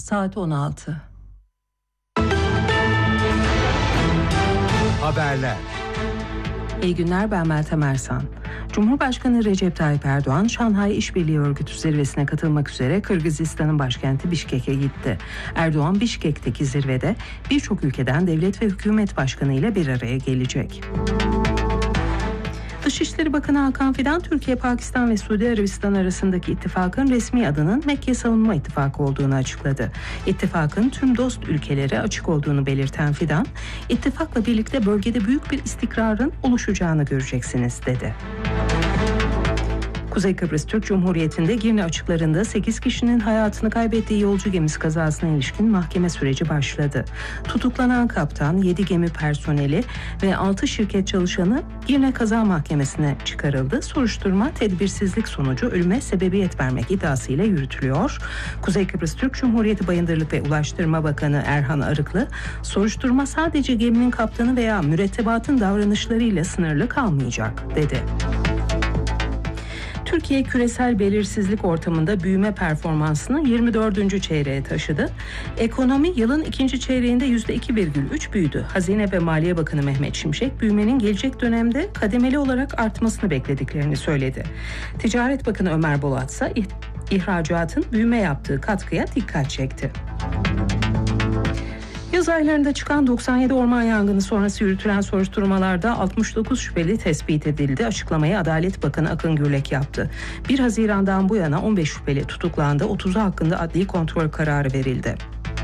Saat 16. Haberler. İyi günler, ben Meltem Ersan. Cumhurbaşkanı Recep Tayyip Erdoğan, Şanghay İşbirliği Örgütü zirvesine katılmak üzere Kırgızistan'ın başkenti Bişkek'e gitti. Erdoğan, Bişkek'teki zirvede birçok ülkeden devlet ve hükümet başkanı ile bir araya gelecek. Dışişleri Bakanı Hakan Fidan, Türkiye, Pakistan ve Suudi Arabistan arasındaki ittifakın resmi adının Mekke Savunma İttifakı olduğunu açıkladı. İttifakın tüm dost ülkelere açık olduğunu belirten Fidan, ittifakla birlikte bölgede büyük bir istikrarın oluşacağını göreceksiniz dedi. Kuzey Kıbrıs Türk Cumhuriyeti'nde Girne açıklarında 8 kişinin hayatını kaybettiği yolcu gemisi kazasına ilişkin mahkeme süreci başladı. Tutuklanan kaptan, 7 gemi personeli ve 6 şirket çalışanı Girne Kaza Mahkemesi'ne çıkarıldı. Soruşturma tedbirsizlik sonucu ölüme sebebiyet vermek iddiasıyla yürütülüyor. Kuzey Kıbrıs Türk Cumhuriyeti Bayındırlık ve Ulaştırma Bakanı Erhan Arıklı, soruşturma sadece geminin kaptanı veya mürettebatın davranışlarıyla sınırlı kalmayacak dedi. Türkiye küresel belirsizlik ortamında büyüme performansını 24. çeyreğe taşıdı. Ekonomi yılın ikinci çeyreğinde %2,3 büyüdü. Hazine ve Maliye Bakanı Mehmet Şimşek, büyümenin gelecek dönemde kademeli olarak artmasını beklediklerini söyledi. Ticaret Bakanı Ömer Bolat ise ihracatın büyüme yaptığı katkıya dikkat çekti. Yaz aylarında çıkan 97 orman yangını sonrası yürütülen soruşturmalarda 69 şüpheli tespit edildi. Açıklamayı Adalet Bakanı Akın Gürlek yaptı. 1 Haziran'dan bu yana 15 şüpheli tutuklandı. 30'u hakkında adli kontrol kararı verildi.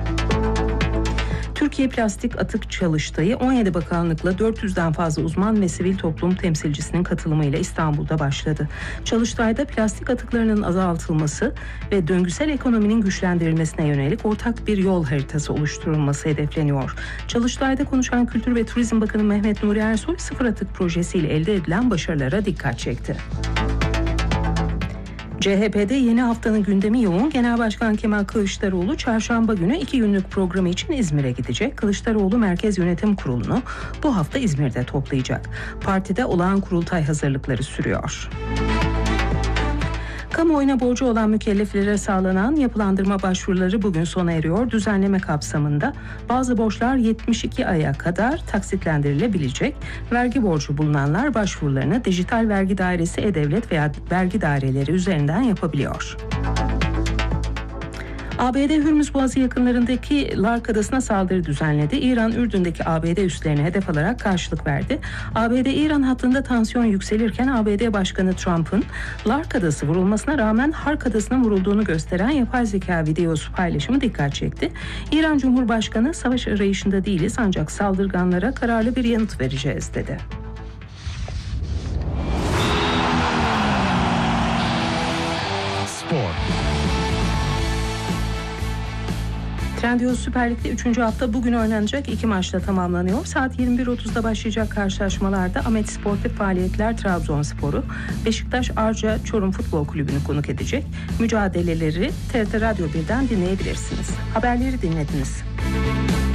Türkiye Plastik Atık Çalıştayı 17 bakanlıkla 400'den fazla uzman ve sivil toplum temsilcisinin katılımıyla İstanbul'da başladı. Çalıştay'da plastik atıklarının azaltılması ve döngüsel ekonominin güçlendirilmesine yönelik ortak bir yol haritası oluşturulması hedefleniyor. Çalıştay'da konuşan Kültür ve Turizm Bakanı Mehmet Nuri Ersoy, sıfır atık projesiyle elde edilen başarılara dikkat çekti. CHP'de yeni haftanın gündemi yoğun. Genel Başkan Kemal Kılıçdaroğlu çarşamba günü 2 günlük programı için İzmir'e gidecek. Kılıçdaroğlu Merkez Yönetim Kurulu'nu bu hafta İzmir'de toplayacak. Partide olağan kurultay hazırlıkları sürüyor. Kamuoyuna borcu olan mükelleflere sağlanan yapılandırma başvuruları bugün sona eriyor. Düzenleme kapsamında bazı borçlar 72 aya kadar taksitlendirilebilecek. Vergi borcu bulunanlar başvurularını Dijital Vergi Dairesi, E-Devlet veya vergi daireleri üzerinden yapabiliyor. ABD Hürmüz Boğazı yakınlarındaki Lark Adası'na saldırı düzenledi. İran, Ürdün'deki ABD üslerine hedef alarak karşılık verdi. ABD-İran hattında tansiyon yükselirken ABD Başkanı Trump'ın Lark Adası vurulmasına rağmen Hark Adası'na vurulduğunu gösteren yapay zeka videosu paylaşımı dikkat çekti. İran Cumhurbaşkanı, savaş arayışında değiliz ancak saldırganlara kararlı bir yanıt vereceğiz dedi. Spor. Trendyol Süper Lig'de 3. hafta bugün oynanacak 2 maçla tamamlanıyor. Saat 21.30'da başlayacak karşılaşmalarda Ahmet Sportif Faaliyetler Trabzonspor'u, Beşiktaş Arca Çorum Futbol Kulübü'nü konuk edecek. Mücadeleleri TRT Radyo 1'den dinleyebilirsiniz. Haberleri dinlediniz.